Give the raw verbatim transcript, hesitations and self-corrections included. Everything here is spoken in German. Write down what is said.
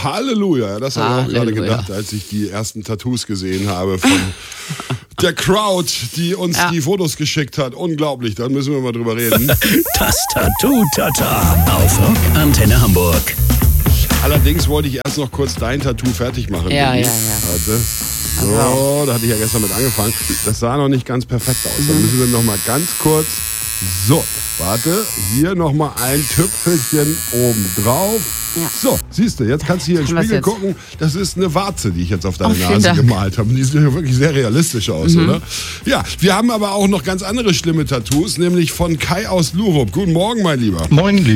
Halleluja. Das habe ich auch gerade gedacht, als ich die ersten Tattoos gesehen habe von der Crowd, die uns ja. die Fotos geschickt hat. Unglaublich, da müssen wir mal drüber reden. Das Tattoo-Tata auf Rock Antenne Hamburg. Allerdings wollte ich erst noch kurz dein Tattoo fertig machen. Ja, ja, ja. Warte. So, da hatte ich ja gestern mit angefangen. Das sah noch nicht ganz perfekt aus. Dann müssen wir noch mal ganz kurz... So, warte, hier nochmal ein Tüpfelchen oben drauf. Ja. So, siehst du, jetzt kannst du hier in den Spiegel gucken. Das ist eine Warze, die ich jetzt auf deine oh, Nase Dank. gemalt habe. Die sieht ja wirklich sehr realistisch aus, mhm. oder? Ja, wir haben aber auch noch ganz andere schlimme Tattoos, nämlich von Kai aus Lurup. Guten Morgen, mein Lieber. Moin,